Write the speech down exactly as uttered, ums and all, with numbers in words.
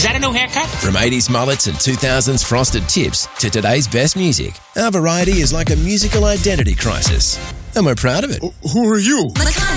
that a new haircut? From eighties mullets and two thousands frosted tips to today's best music, our variety is like a musical identity crisis. And we're proud of it. Who are you?